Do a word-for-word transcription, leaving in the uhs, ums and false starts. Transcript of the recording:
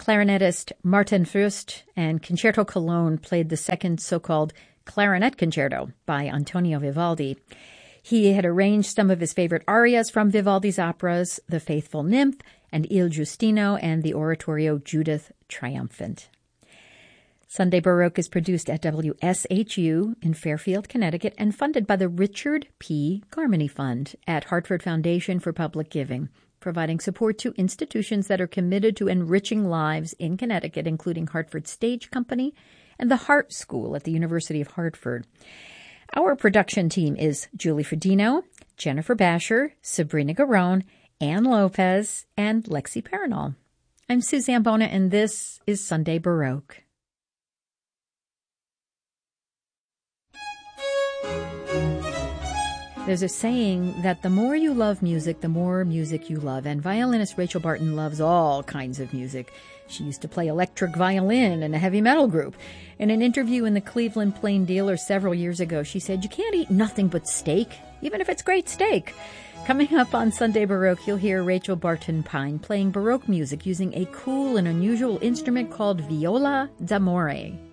Clarinetist Martin Fürst and Concerto Cologne played the second so-called clarinet concerto by Antonio Vivaldi. He had arranged some of his favorite arias from Vivaldi's operas, The Faithful Nymph and Il Giustino, and the oratorio Judith Triumphant. Sunday Baroque is produced at W S H U in Fairfield, Connecticut, and funded by the Richard P. Garmany Fund at Hartford Foundation for Public Giving, providing support to institutions that are committed to enriching lives in Connecticut, including Hartford Stage Company and the Hart School at the University of Hartford. Our production team is Julie Fredino, Jennifer Basher, Sabrina Garone, Ann Lopez, and Lexi Paranol. I'm Suzanne Bona, and this is Sunday Baroque. There's a saying that the more you love music, the more music you love, and violinist Rachel Barton loves all kinds of music. She used to play electric violin in a heavy metal group. In an interview in the Cleveland Plain Dealer several years ago, she said, "You can't eat nothing but steak, even if it's great steak." Coming up on Sunday Baroque, you'll hear Rachel Barton Pine playing Baroque music using a cool and unusual instrument called viola d'amore.